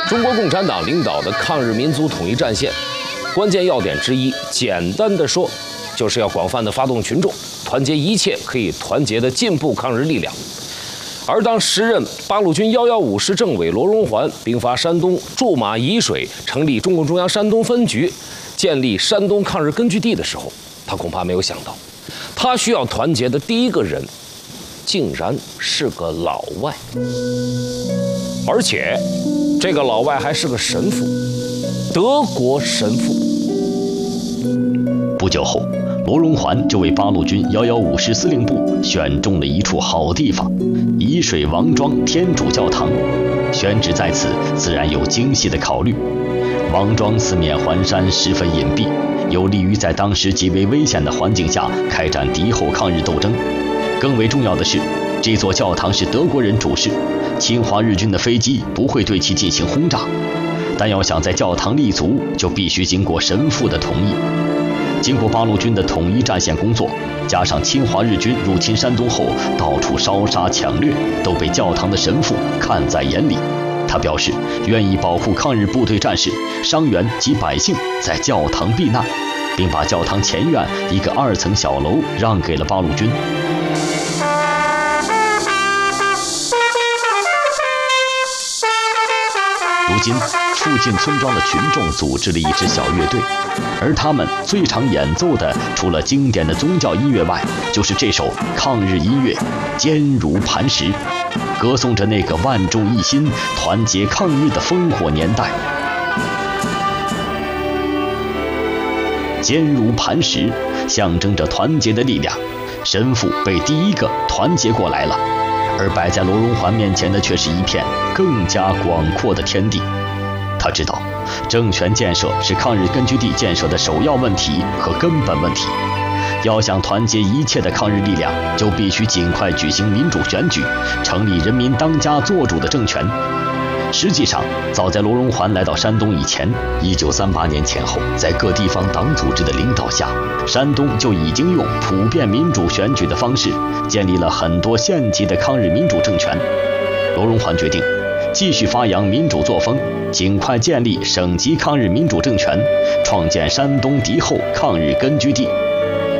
中国共产党领导的抗日民族统一战线，关键要点之一，简单的说，就是要广泛的发动群众，团结一切可以团结的进步抗日力量。而当时任八路军115师政委罗荣桓兵发山东，驻马沂水，成立中共中央山东分局，建立山东抗日根据地的时候，他恐怕没有想到，他需要团结的第一个人，竟然是个老外，而且这个老外还是个神父，德国神父。 不久后，罗荣桓就为八路军115师司令部选中了一处好地方——沂水王庄天主教堂。选址在此，自然有精细的考虑。王庄四面环山，十分隐蔽，有利于在当时极为危险的环境下开展敌后抗日斗争。更为重要的是，这座教堂是德国人主事，侵华日军的飞机不会对其进行轰炸。但要想在教堂立足，就必须经过神父的同意。经过八路军的统一战线工作，加上侵华日军入侵山东后到处烧杀抢掠，都被教堂的神父看在眼里。他表示愿意保护抗日部队战士、伤员及百姓在教堂避难，并把教堂前院一个2层小楼让给了八路军。如今，附近村庄的群众组织了一支小乐队，而他们最常演奏的，除了经典的宗教音乐外，就是这首抗日音乐《坚如磐石》，歌颂着那个万众一心、团结抗日的烽火年代。坚如磐石，象征着团结的力量。神父被第一个团结过来了，而摆在罗荣桓面前的却是一片更加广阔的天地。他知道，政权建设是抗日根据地建设的首要问题和根本问题。要想团结一切的抗日力量，就必须尽快举行民主选举，成立人民当家作主的政权。实际上，早在罗荣桓来到山东以前，1938年前后，在各地方党组织的领导下，山东就已经用普遍民主选举的方式，建立了很多县级的抗日民主政权。罗荣桓决定继续发扬民主作风，尽快建立省级抗日民主政权，创建山东敌后抗日根据地。